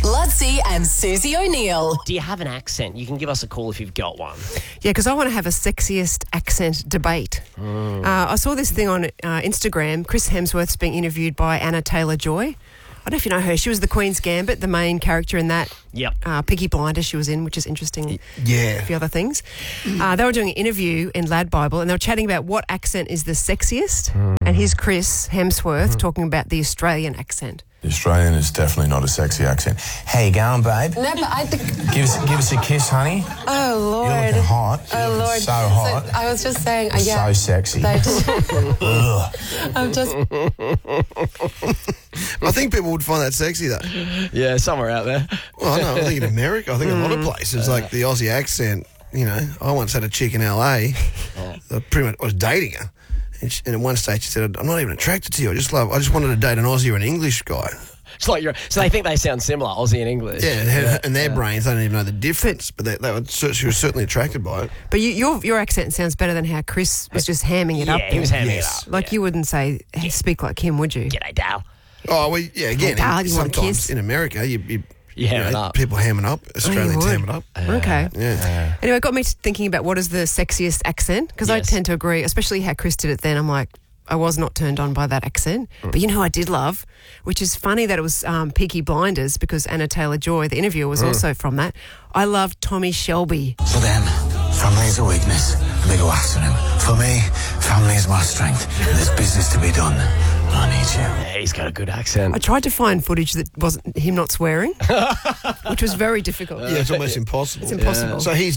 Lutzi and Susie O'Neill. Do you have an accent? You can give us a call if you've got one. Yeah, because I want to have a sexiest accent debate. I saw this thing on Instagram. Chris Hemsworth's being interviewed by Anna Taylor-Joy. I don't know if you know her. She was the Queen's Gambit, the main character in that. Yep. Peaky Blinders she was in, which is interesting. Yeah. A few other things. They were doing an interview in Lad Bible and they were chatting about what accent is the sexiest. And here's Chris Hemsworth talking about the Australian accent. The Australian is definitely not a sexy accent. How you going, babe? No, but I think... Give us a kiss, honey. Oh, Lord. You're looking hot. Oh, Lord. So hot. So, I was just saying... You're so sexy. Ugh. I'm just... I think people would find that sexy, though. Yeah, somewhere out there. Well, I know. I think in America, I think a lot of places, like the Aussie accent, you know, I once had a chick in LA. I pretty much was dating her. And at one stage she said, I'm not even attracted to you. I just wanted to date an Aussie or an English guy. It's like so they think they sound similar, Aussie and English. Yeah, and their brains, they don't even know the difference, but she was certainly attracted by it. But your accent sounds better than how Chris was just hamming it up. Yeah, he was hamming it up. Like you wouldn't say, speak like him, would you? G'day, Dal. Oh, well, yeah, again, Dal, you want a sometimes kiss? in America, You ham it up. people hamming up. Australians would. ham it up. Okay. Yeah. Anyway, it got me thinking about what is the sexiest accent, because I Yes. tend to agree, especially how Chris did it then. I'm like, I was not turned on by that accent. But you know who I did love, which is funny that it was Peaky Blinders, because Anna Taylor-Joy, the interviewer, was also from that. I loved Tommy Shelby. For them, family is a weakness, and they go after him. For me, family is my strength, and there's business to be done. I need you. Yeah, he's got a good accent. I tried to find footage that wasn't him not swearing, which was very difficult. Yeah, it's almost impossible. It's impossible. So that's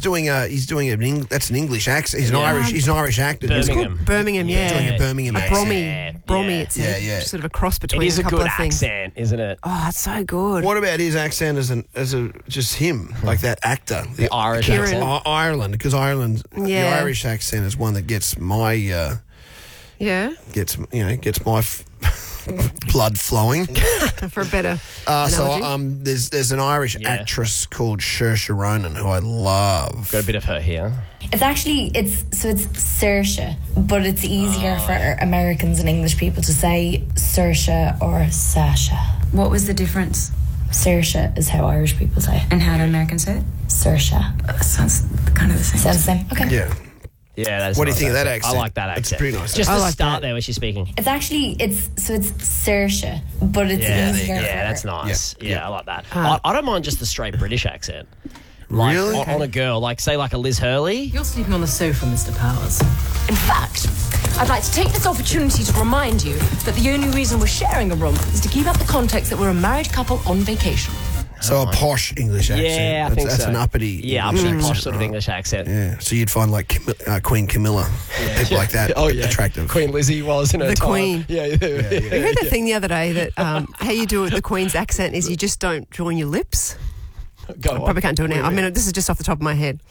an English accent. He's an Irish actor. Birmingham. Birmingham, yeah. Doing a Birmingham A accent. Brommy, it's Yeah. sort of a cross between It is a a couple good of things. accent, isn't it? Oh, it's so good. What about his accent as just him, like that actor? The Irish Kieran. accent. Ireland, because Ireland, the Yeah. Irish accent is one that gets my Yeah, gets my blood flowing. for a better So analogy. there's an Irish actress called Saoirse Ronan who I love. Got a bit of her here. It's actually, it's Saoirse, but it's easier for Americans and English people to say Saoirse or Sasha. What was the difference? Saoirse is how Irish people say it. And how do Americans say it? Saoirse. That sounds kind of the same. Sounds the same? Okay. Yeah. Yeah, that's What do you nice think of that accent. accent? I like that accent. It's pretty nice. Just I the like start that. there when she's speaking. It's actually, it's Saoirse, but it's easier for that's nice. Yeah, I like that. Ah. I don't mind just the straight British accent. Like, Really? on a girl, like say like a Liz Hurley. You're sleeping on the sofa, Mr. Powers. In fact, I'd like to take this opportunity to remind you that the only reason we're sharing a room is to keep out the context that we're a married couple on vacation. So a posh English accent. Yeah, I think that's so. an uppity. Yeah, English uppity accent, posh sort of right? English accent. Yeah, so you'd find like Queen Camilla, people like that, attractive. Queen Lizzie was in her The time. Queen. Yeah. You heard that thing the other day that how you do it with the Queen's accent is you just don't join your lips. Go I on. probably can't do it now. I mean, this is just off the top of my head.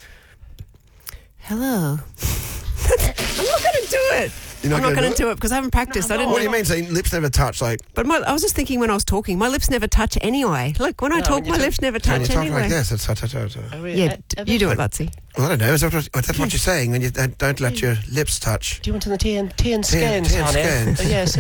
Hello. I'm not going to do it. You're not I'm not gonna going to do it because I haven't practiced. I didn't. What do you mean? So lips never touch? Like But I was just thinking when I was talking, my lips never touch anyway. Look, when I talk, my lips never when you touch talk anyway. like this, it's touch. Yeah, you do it, Lutzi. Well, I don't know. That's what you're saying when you don't let your lips touch. Do you want to the tea and scans, Tea and honey? scans. Yes.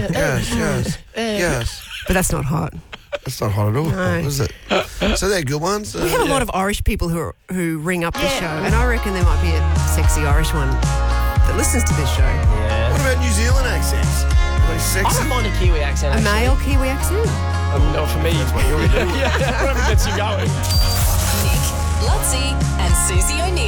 Yes. But that's not hot. That's not hot at all, is it? So they're good ones. We have a lot of Irish people who ring up the show, and I reckon there might be a sexy Irish one that listens to this show. Yeah. What about New Zealand accents? Are they I sexy? don't mind a Kiwi accent. A actually. male Kiwi accent? Not for me. It's what you do. Yeah, whatever gets you going. Nick, Lutzi and Susie O'Neill.